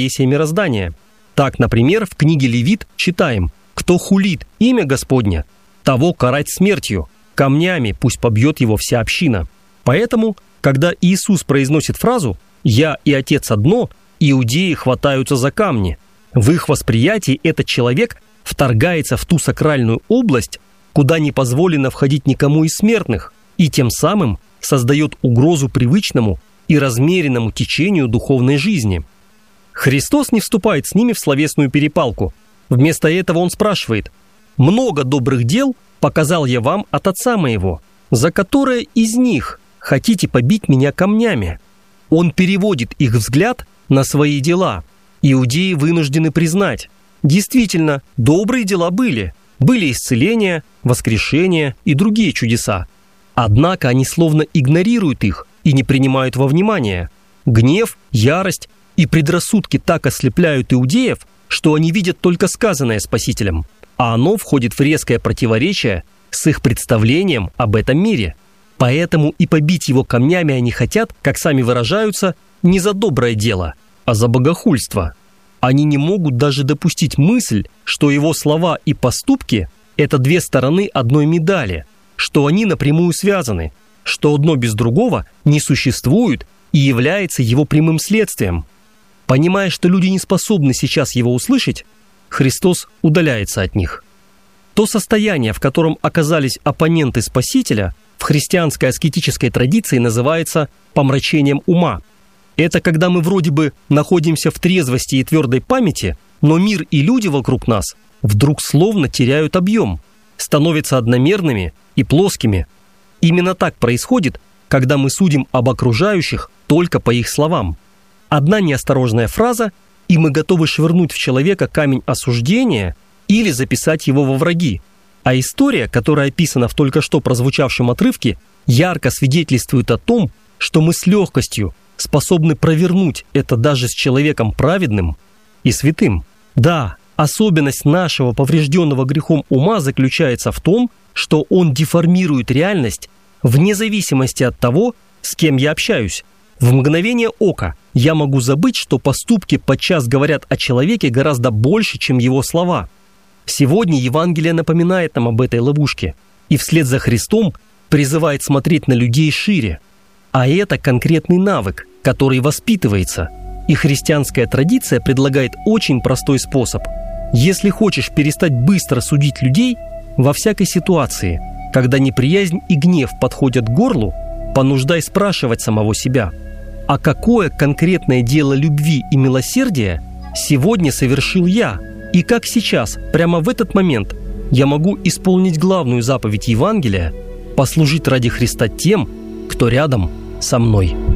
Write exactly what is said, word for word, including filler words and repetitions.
равновесия мироздания. Так, например, в книге Левит читаем: «Кто хулит имя Господне, того карать смертью, камнями пусть побьет его вся община». Поэтому, когда Иисус произносит фразу «Я и Отец одно», иудеи хватаются за камни. В их восприятии этот человек вторгается в ту сакральную область, куда не позволено входить никому из смертных, и тем самым создает угрозу привычному и размеренному течению духовной жизни. Христос не вступает с ними в словесную перепалку. Вместо этого Он спрашивает: «Много добрых дел показал я вам от Отца моего, за которое из них хотите побить меня камнями?» Он переводит их взгляд на свои дела. Иудеи вынуждены признать: действительно, добрые дела были. Были исцеления, воскрешения и другие чудеса. Однако они словно игнорируют их и не принимают во внимание. Гнев, ярость и предрассудки так ослепляют иудеев, что они видят только сказанное Спасителем, а оно входит в резкое противоречие с их представлением об этом мире. Поэтому и побить его камнями они хотят, как сами выражаются, не за доброе дело, а за богохульство. Они не могут даже допустить мысль, что его слова и поступки – это две стороны одной медали, что они напрямую связаны, что одно без другого не существует и является его прямым следствием. Понимая, что люди не способны сейчас его услышать, Христос удаляется от них. То состояние, в котором оказались оппоненты Спасителя, в христианской аскетической традиции называется помрачением ума. Это когда мы вроде бы находимся в трезвости и твердой памяти, но мир и люди вокруг нас вдруг словно теряют объем, становятся одномерными и плоскими. Именно так происходит, когда мы судим об окружающих только по их словам. Одна неосторожная фраза, и мы готовы швырнуть в человека камень осуждения или записать его во враги. А история, которая описана в только что прозвучавшем отрывке, ярко свидетельствует о том, что мы с легкостью способны провернуть это даже с человеком праведным и святым. Да, особенность нашего поврежденного грехом ума заключается в том, что он деформирует реальность вне зависимости от того, с кем я общаюсь. В мгновение ока я могу забыть, что поступки подчас говорят о человеке гораздо больше, чем его слова. Сегодня Евангелие напоминает нам об этой ловушке и вслед за Христом призывает смотреть на людей шире. А это конкретный навык, который воспитывается. И христианская традиция предлагает очень простой способ. Если хочешь перестать быстро судить людей, во всякой ситуации, когда неприязнь и гнев подходят к горлу, понуждай спрашивать самого себя: а какое конкретное дело любви и милосердия сегодня совершил я? И как сейчас, прямо в этот момент, я могу исполнить главную заповедь Евангелия – послужить ради Христа тем, кто рядом со мной.